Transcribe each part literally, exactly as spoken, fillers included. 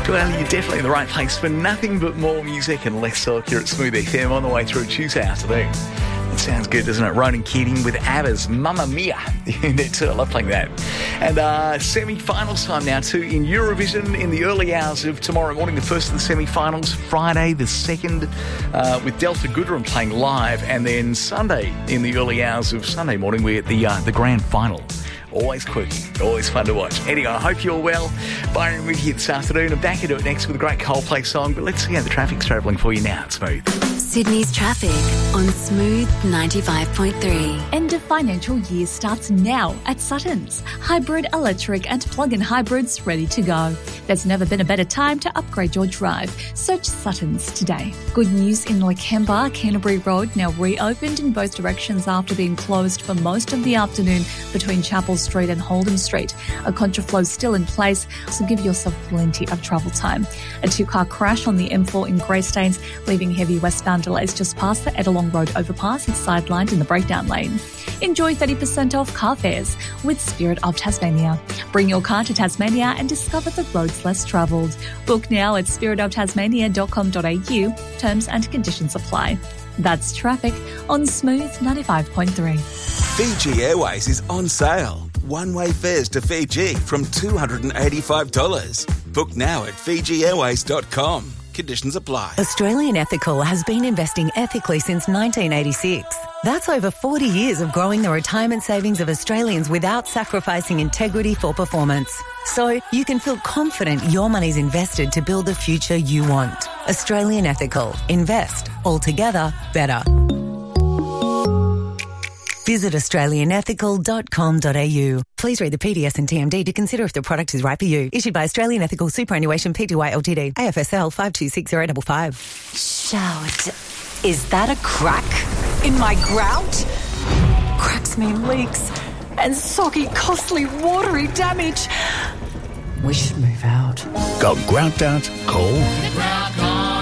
Well, you're definitely in the right place for nothing but more music and less talk here at Smooth F M on the way through Tuesday afternoon. It sounds good, doesn't it? Ronan Keating with ABBA's Mamma Mia. That's it. I love playing that. And uh, semi-finals time now too in Eurovision in the early hours of tomorrow morning. The first of the semi-finals, Friday the second, uh, with Delta Goodrem playing live, and then Sunday in the early hours of Sunday morning we're at the uh, the grand final. Always quirky, always fun to watch. Anyway, I hope you're well. Byron with you this afternoon. I'm back into it next with a great Coldplay song, but let's see how the traffic's travelling for you now. It's Smooth. Sydney's traffic on Smooth ninety-five point three. End of financial year starts now at Suttons. Hybrid, electric and plug-in hybrids ready to go. There's never been a better time to upgrade your drive. Search Suttons today. Good news in Lakemba, Canterbury Road now reopened in both directions after being closed for most of the afternoon between Chapel Street and Holden Street. A contraflow still in place, so give yourself plenty of travel time. A two-car crash on the M four in Greystanes, leaving heavy westbound delays just past the Edelong Road overpass. It's sidelined in the breakdown lane. Enjoy thirty percent off car fares with Spirit of Tasmania. Bring your car to Tasmania and discover the roads less travelled. Book now at spirit of tasmania dot com dot a u. Terms and conditions apply. That's traffic on Smooth ninety-five point three. Fiji Airways is on sale. One-way fares to Fiji from two hundred eighty-five dollars. Book now at fiji airways dot com. Conditions apply. Australian Ethical has been investing ethically since nineteen eighty-six. That's over forty years of growing the retirement savings of Australians without sacrificing integrity for performance. So you can feel confident your money's invested to build the future you want. Australian Ethical. Invest. Altogether better. Visit australian ethical dot com dot a u. Please read the P D S and T M D to consider if the product is right for you. Issued by Australian Ethical Superannuation Pty Ltd. A F S L five two six zero five five. Shout. Is that a crack in my grout? Cracks mean leaks and soggy, costly, watery damage. We should move out. Got grout out? Call the Grout Guy.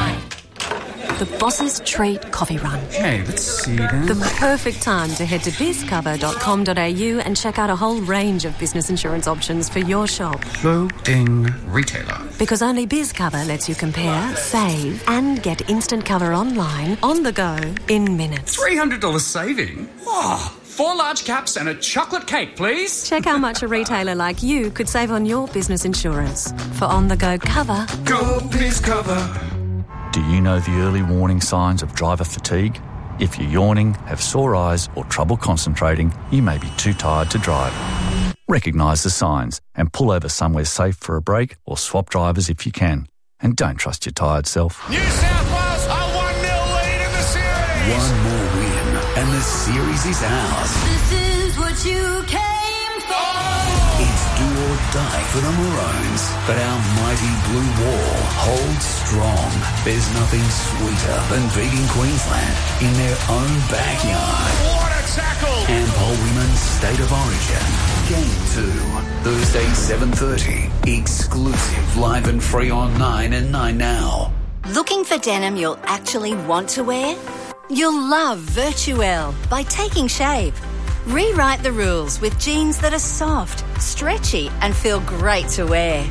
The Boss's Treat Coffee Run. Okay, let's see then. The perfect time to head to biz cover dot com dot a u and check out a whole range of business insurance options for your shop. Loading retailer. Because only BizCover lets you compare, save, and get instant cover online, on the go, in minutes. three hundred dollars saving? Oh, four large caps and a chocolate cake, please. Check how much a retailer like you could save on your business insurance. For on-the-go cover, go BizCover. Do you know the early warning signs of driver fatigue? If you're yawning, have sore eyes or trouble concentrating, you may be too tired to drive. Recognise the signs and pull over somewhere safe for a break or swap drivers if you can. And don't trust your tired self. New South Wales are one nil lead in the series. One more win and the series is ours. This is what you came for. It's do or die for the Maroons, but our mighty blue wall holds strong. There's nothing sweeter than beating Queensland in their own backyard. What a tackle! Ampol Women's State of Origin. Game two, Thursday seven thirty. Exclusive, live and free on nine and nine Now. Looking for denim you'll actually want to wear? You'll love Virtuelle by Taking Shape. Rewrite the rules with jeans that are soft, stretchy and feel great to wear.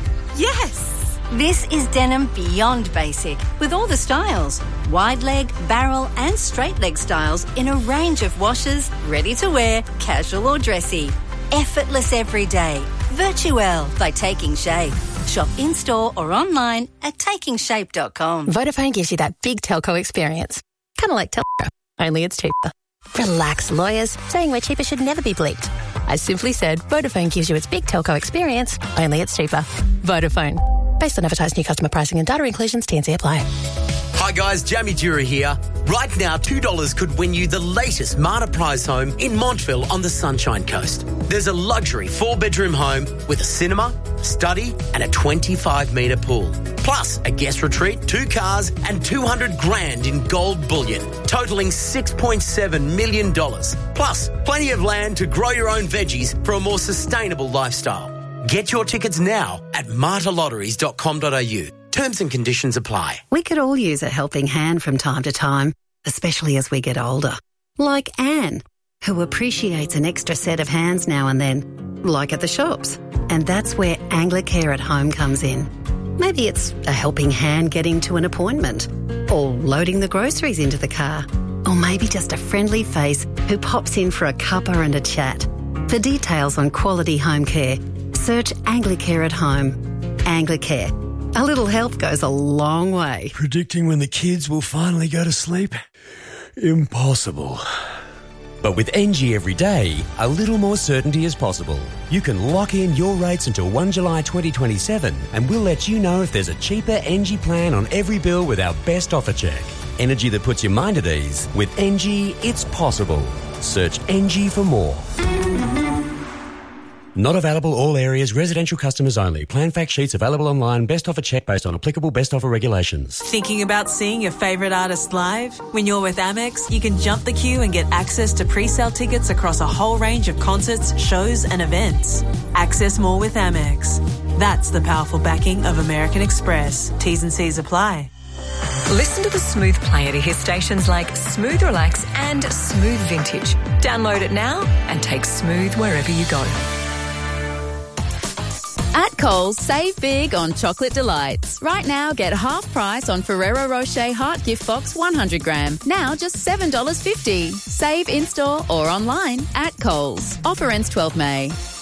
Yes! This is denim beyond basic with all the styles. Wide leg, barrel and straight leg styles in a range of washes, ready to wear, casual or dressy. Effortless every day. Virtuelle by Taking Shape. Shop in-store or online at taking shape dot com. Vodafone gives you that big telco experience. Kind of like telco, only it's cheaper. Relax, lawyers. Saying we're cheaper should never be bleeped. I simply said Vodafone gives you its big telco experience, only it's cheaper. Vodafone. Based on advertised new customer pricing and data inclusions, T and C apply. Hi guys, Jamie Dura here. Right now, two dollars could win you the latest Marta Prize home in Montville on the Sunshine Coast. There's a luxury four-bedroom home with a cinema, study and a twenty-five metre pool. Plus a guest retreat, two cars and two hundred grand in gold bullion, totalling six point seven million dollars. Plus plenty of land to grow your own veggies for a more sustainable lifestyle. Get your tickets now at marta lotteries dot com dot a u. Terms and conditions apply. We could all use a helping hand from time to time, especially as we get older. Like Anne, who appreciates an extra set of hands now and then, like at the shops. And that's where Anglicare at Home comes in. Maybe it's a helping hand getting to an appointment, or loading the groceries into the car, or maybe just a friendly face who pops in for a cuppa and a chat. For details on quality home care, search Anglicare at home. Anglicare. A little help goes a long way. Predicting when the kids will finally go to sleep? Impossible. But with N G every day, a little more certainty is possible. You can lock in your rates until the first of July twenty twenty-seven, and we'll let you know if there's a cheaper N G plan on every bill with our best offer check. Energy that puts your mind at ease. With N G, it's possible. Search N G for more. Not available all areas, residential customers only. Plan fact sheets available online. Best offer check based on applicable best offer regulations. Thinking about seeing your favourite artist live? When you're with Amex, you can jump the queue and get access to pre-sale tickets across a whole range of concerts, shows and events. Access more with Amex. That's the powerful backing of American Express. T's and C's apply. Listen to the Smooth player to hear stations like Smooth Relax and Smooth Vintage. Download it now and take Smooth wherever you go. At Coles, save big on chocolate delights. Right now, get half price on Ferrero Rocher Heart Gift Box one hundred gram. Now just seven dollars fifty. Save in-store or online at Coles. Offer ends twelfth of May.